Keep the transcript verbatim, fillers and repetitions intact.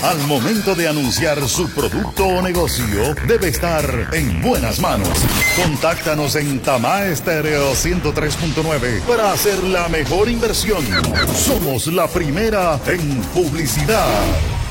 al momento de anunciar su producto o negocio, debe estar en buenas manos. Contáctanos en Tamá Estéreo ciento tres punto nueve para hacer la mejor inversión. Somos la primera en publicidad.